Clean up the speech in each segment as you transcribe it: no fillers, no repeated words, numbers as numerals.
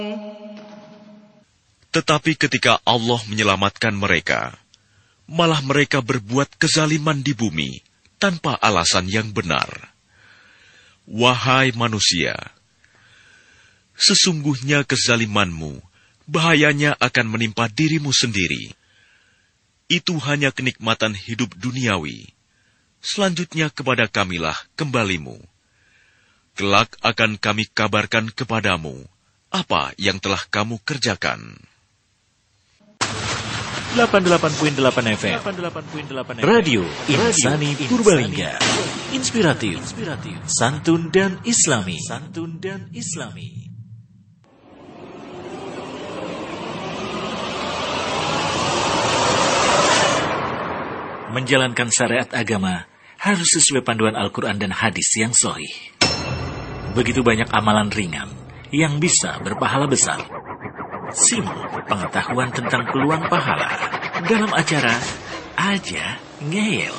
Tetapi ketika Allah menyelamatkan mereka, malah mereka berbuat kezaliman di bumi tanpa alasan yang benar. Wahai manusia, sesungguhnya kezalimanmu bahayanya akan menimpa dirimu sendiri. Itu hanya kenikmatan hidup duniawi. Selanjutnya kepada kamilah kembalimu. Kelak akan kami kabarkan kepadamu apa yang telah kamu kerjakan. 88.8 FM Radio Insani Purbalingga. Inspiratif, santun dan islami. Menjalankan syariat agama harus sesuai panduan Al-Quran dan hadis yang sahih. Begitu banyak amalan ringan yang bisa berpahala besar. Simak pengetahuan tentang peluang pahala dalam acara Aja Ngeyel.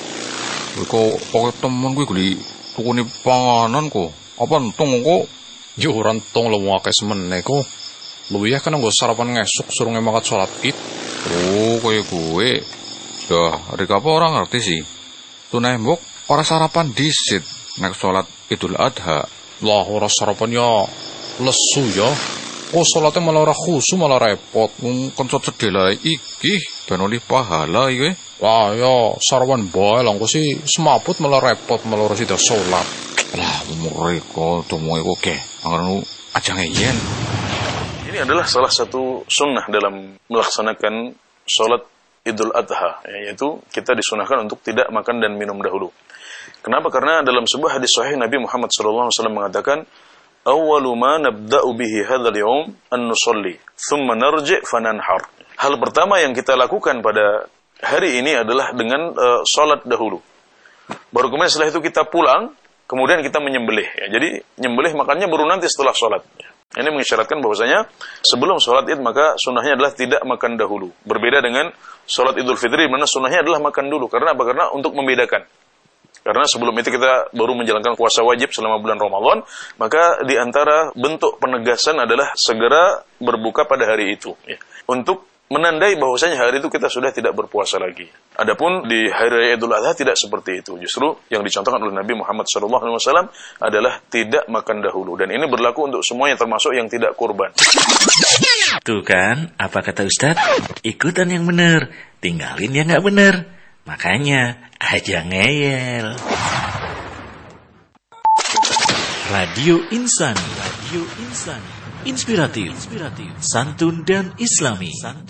Kok pakai temen gue geli tukuni panganan kok. Apa entong kok? Yo ora entong lu akeh semene kok. Lu ya kan nggo sarapan ngesuk suruh ngemakat salat Id. Oh, koyo gue. Dah, rek apa orang ngerti sih. Tunai mbok ora sarapan disit nek salat Idul Adha. Lah ora sarapan ya lesu ya. Oh, salatnya malah ora khusu malah repot. Kencot sedela iki ben oleh pahala iki. Wah ya sarapan bae langko sih semaput malah repot malah ora sida salat. Lah mereka temu iku ke. Anggarmu aja ngeyen. Ini adalah salah satu sunnah dalam melaksanakan salat Idul Adha, yaitu kita disunahkan untuk tidak makan dan minum dahulu. Kenapa? Karena dalam sebuah hadis sahih Nabi Muhammad SAW mengatakan, "Awwalu ma nabda'u bihi hadzal yawm an nusalli, thumma narji' fananhar." Hal pertama yang kita lakukan pada hari ini adalah dengan salat dahulu. Baru kemudian setelah itu kita pulang, kemudian kita menyembelih. Ya, jadi nyembelih makannya baru nanti setelah salat. Ini mengisyaratkan bahwasanya sebelum sholat id maka sunnahnya adalah tidak makan dahulu. Berbeda dengan sholat Idul Fitri, mana sunnahnya adalah makan dulu. Karena apa? Karena untuk membedakan. Karena sebelum itu kita baru menjalankan puasa wajib selama bulan Ramadan, maka di antara bentuk penegasan adalah segera berbuka pada hari itu. Ya. Untuk menandai bahwasanya hari itu kita sudah tidak berpuasa lagi. Adapun di hari raya Idul Adha tidak seperti itu. Justru yang dicontohkan oleh Nabi Muhammad SAW adalah tidak makan dahulu. Dan ini berlaku untuk semuanya termasuk yang tidak kurban. Tuh kan, apa kata Ustadz? Ikutan yang benar, tinggalin yang nggak benar. Makanya aja ngeyel. Radio Insani. Inspiratif, santun dan islami.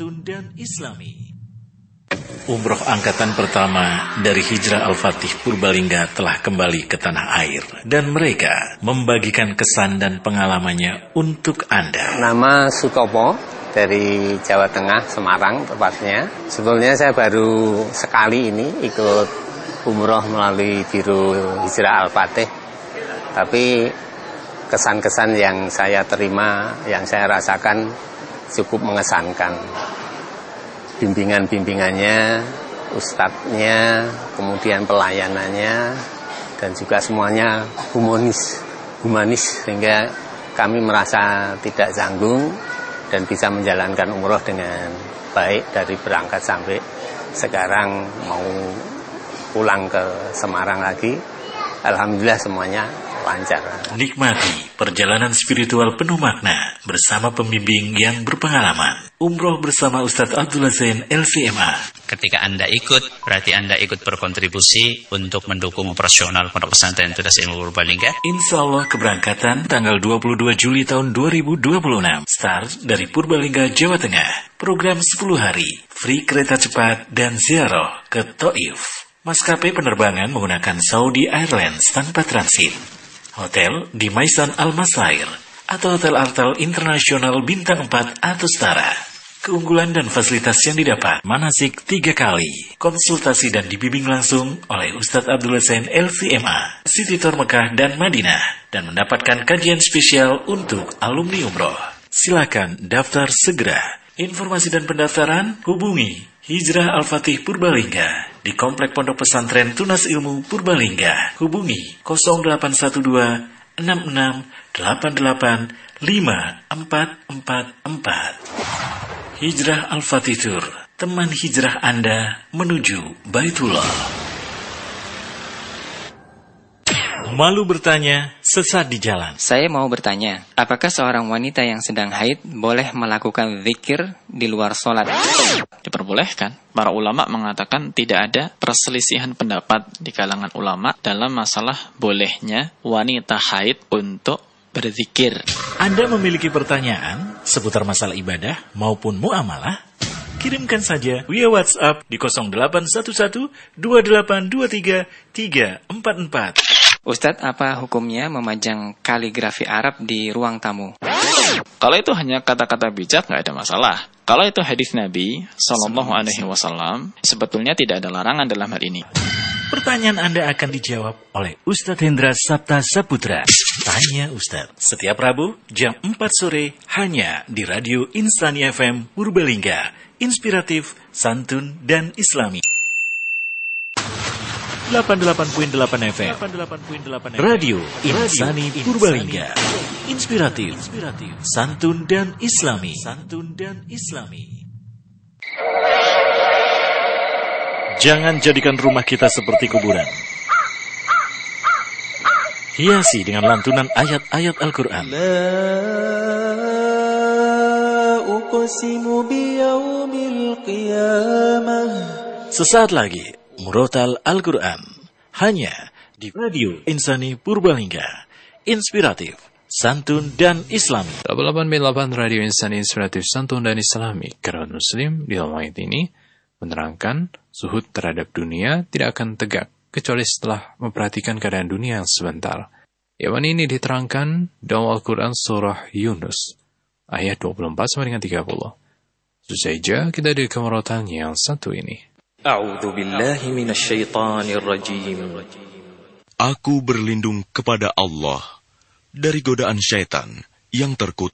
Umroh angkatan pertama dari Hijrah Al-Fatih Purbalingga telah kembali ke tanah air. Dan mereka membagikan kesan dan pengalamannya untuk Anda. Nama Sutopo dari Jawa Tengah, Semarang tepatnya. Sebelumnya saya baru sekali ini ikut umroh melalui Biro Hijrah Al-Fatih. Tapi kesan-kesan yang saya terima, yang saya rasakan cukup mengesankan. Bimbingan-bimbingannya, ustadznya, kemudian pelayanannya, dan juga semuanya humanis, sehingga kami merasa tidak canggung dan bisa menjalankan umroh dengan baik dari berangkat sampai sekarang mau pulang ke Semarang lagi. Alhamdulillah semuanya lancar. Nikmati perjalanan spiritual penuh makna bersama pembimbing yang berpengalaman. Umroh bersama Ustadz Abdullah Zain LCMA. Ketika Anda ikut, berarti Anda ikut berkontribusi untuk mendukung operasional Pondok Pesantren Tunas Ilmu Purbalingga. Insya Allah keberangkatan tanggal 22 Juli tahun 2026. Start dari Purbalingga, Jawa Tengah. Program 10 hari, free kereta cepat dan ziarah ke Taif. Maskapai penerbangan menggunakan Saudi Airlines tanpa transit. Hotel di Maisan Al-Masair atau Hotel Artal Internasional Bintang 4 atau setara. Keunggulan dan fasilitas yang didapat: manasik 3 kali, konsultasi dan dibimbing langsung oleh Ustadz Abdullah Zain LCMA, Siti Tor Mekah dan Madinah, dan mendapatkan kajian spesial untuk alumni umroh. Silakan daftar segera. Informasi dan pendaftaran hubungi Hijrah Al-Fatih Purbalingga di Komplek Pondok Pesantren Tunas Ilmu Purbalingga. Hubungi 0812 Hijrah Al-Fatih Tour, teman hijrah Anda menuju Baitullah. Malu bertanya, sesat di jalan. Saya mau bertanya, apakah seorang wanita yang sedang haid boleh melakukan zikir di luar sholat? Diperbolehkan. Para ulama mengatakan tidak ada perselisihan pendapat di kalangan ulama dalam masalah bolehnya wanita haid untuk berzikir. Anda memiliki pertanyaan seputar masalah ibadah maupun muamalah? Kirimkan saja via WhatsApp di 0811 2823 344. Ustadz, apa hukumnya memajang kaligrafi Arab di ruang tamu? Kalau itu hanya kata-kata bijak, nggak ada masalah. Kalau itu hadis Nabi Sallallahu Alaihi Wasallam, sebetulnya tidak ada larangan dalam hal ini. Pertanyaan Anda akan dijawab oleh Ustadz Hendra Sabta Saputra. Tanya Ustadz. Setiap Rabu jam 4 sore hanya di Radio Insani FM Purbalingga. Inspiratif, santun, dan islami. 88.8 FM Radio Insani Purbalingga. Inspiratif, santun dan islami. Jangan jadikan rumah kita seperti kuburan. Hiasi dengan lantunan ayat-ayat Al-Quran. Sesaat lagi Murotal Al-Quran, hanya di Radio Insani Purbalingga. Inspiratif, santun, dan islami. 88.8 Radio Insani Inspiratif, Santun, dan Islami. Kerabat Muslim di dalam ayat ini menerangkan zuhud terhadap dunia tidak akan tegak kecuali setelah memperhatikan keadaan dunia yang sebentar. Yaman ini diterangkan dalam Al-Quran Surah Yunus ayat 24-30. Sesaja kita di kemerotan yang satu ini. Aku berlindung kepada Allah dari godaan syaitan yang terkutuk.